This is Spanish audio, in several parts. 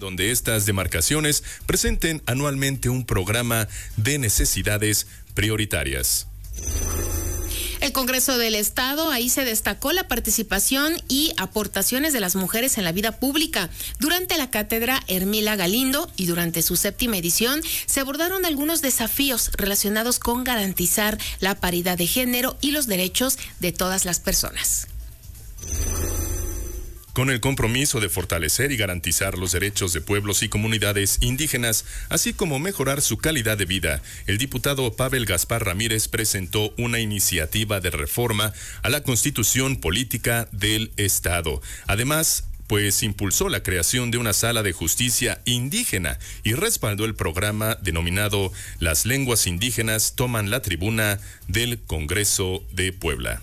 donde estas demarcaciones presenten anualmente un programa de necesidades prioritarias. El Congreso del Estado, ahí se destacó la participación y aportaciones de las mujeres en la vida pública. Durante la cátedra Hermila Galindo y durante su 7ª edición se abordaron algunos desafíos relacionados con garantizar la paridad de género y los derechos de todas las personas. Con el compromiso de fortalecer y garantizar los derechos de pueblos y comunidades indígenas, así como mejorar su calidad de vida, el diputado Pavel Gaspar Ramírez presentó una iniciativa de reforma a la Constitución Política del Estado. Además, impulsó la creación de una sala de justicia indígena y respaldó el programa denominado Las lenguas indígenas toman la tribuna del Congreso de Puebla.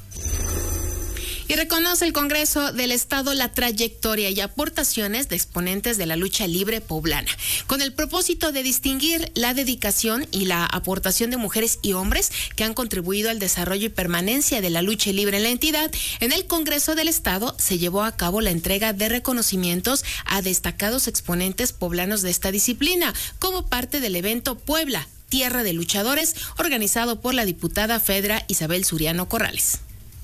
Y reconoce el Congreso del Estado la trayectoria y aportaciones de exponentes de la lucha libre poblana, con el propósito de distinguir la dedicación y la aportación de mujeres y hombres que han contribuido al desarrollo y permanencia de la lucha libre en la entidad. En el Congreso del Estado se llevó a cabo la entrega de reconocimientos a destacados exponentes poblanos de esta disciplina, como parte del evento Puebla, Tierra de Luchadores, organizado por la diputada federal Isabel Suriano Corrales.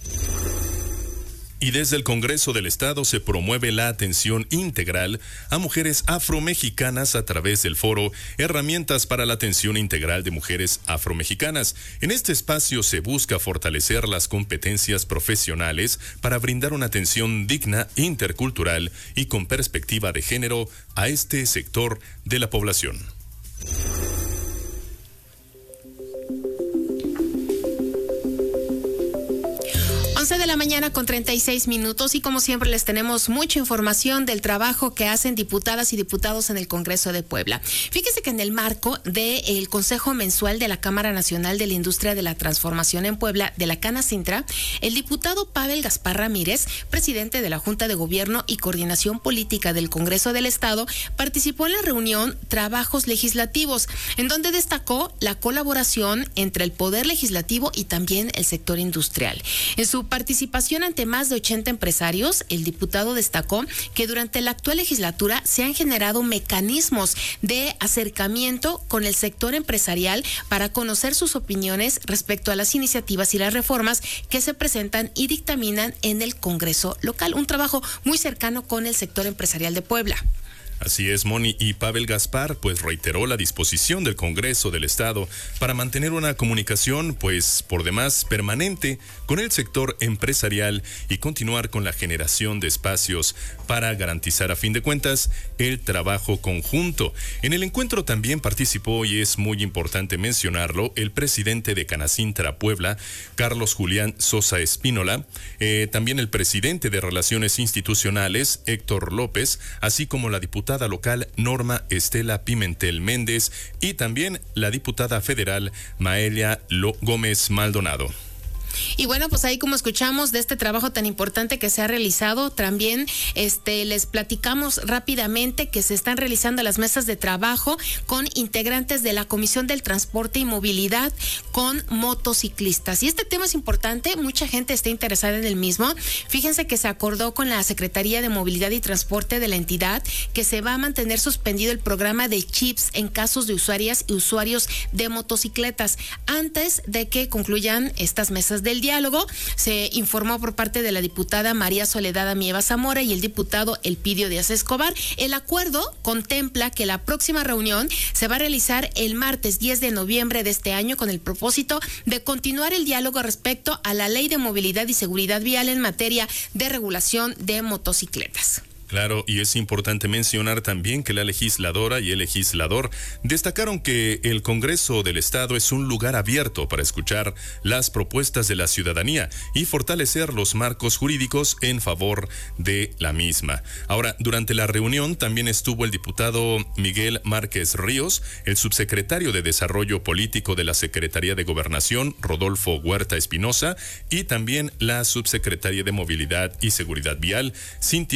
Y desde el Congreso del Estado se promueve la atención integral a mujeres afromexicanas a través del foro Herramientas para la Atención Integral de Mujeres Afromexicanas. En este espacio se busca fortalecer las competencias profesionales para brindar una atención digna, intercultural y con perspectiva de género a este sector de la población. 11 de la mañana con 36 minutos y como siempre les tenemos mucha información del trabajo que hacen diputadas y diputados en el Congreso de Puebla. Fíjese que en el marco del Consejo Mensual de la Cámara Nacional de la Industria de la Transformación en Puebla, de la Canacintra, el diputado Pavel Gaspar Ramírez, presidente de la Junta de Gobierno y Coordinación Política del Congreso del Estado, participó en la reunión Trabajos Legislativos, en donde destacó la colaboración entre el Poder Legislativo y también el sector industrial. En su participación ante más de 80 empresarios, el diputado destacó que durante la actual legislatura se han generado mecanismos de acercamiento con el sector empresarial para conocer sus opiniones respecto a las iniciativas y las reformas que se presentan y dictaminan en el Congreso local. Un trabajo muy cercano con el sector empresarial de Puebla. Así es, Moni, y Pavel Gaspar reiteró la disposición del Congreso del Estado para mantener una comunicación por demás permanente con el sector empresarial y continuar con la generación de espacios para garantizar a fin de cuentas el trabajo conjunto. En el encuentro también participó, y es muy importante mencionarlo, el presidente de Canacintra Puebla, Carlos Julián Sosa Espínola, también el presidente de Relaciones Institucionales, Héctor López, así como la diputada local Norma Estela Pimentel Méndez y también la diputada federal Maelia Gómez Maldonado. Y bueno, pues ahí como escuchamos de este trabajo tan importante que se ha realizado, también les platicamos rápidamente que se están realizando las mesas de trabajo con integrantes de la Comisión del Transporte y Movilidad con motociclistas. Y este tema es importante, mucha gente está interesada en el mismo. Fíjense que se acordó con la Secretaría de Movilidad y Transporte de la entidad que se va a mantener suspendido el programa de chips en casos de usuarias y usuarios de motocicletas antes de que concluyan estas mesas del diálogo. Se informó por parte de la diputada María Soledad Amieva Zamora y el diputado Elpidio Díaz Escobar. El acuerdo contempla que la próxima reunión se va a realizar el martes 10 de noviembre de este año con el propósito de continuar el diálogo respecto a la Ley de Movilidad y Seguridad Vial en materia de regulación de motocicletas. Claro, y es importante mencionar también que la legisladora y el legislador destacaron que el Congreso del Estado es un lugar abierto para escuchar las propuestas de la ciudadanía y fortalecer los marcos jurídicos en favor de la misma. Ahora, durante la reunión también estuvo el diputado Miguel Márquez Ríos, el subsecretario de Desarrollo Político de la Secretaría de Gobernación, Rodolfo Huerta Espinosa, y también la subsecretaria de Movilidad y Seguridad Vial, Cintia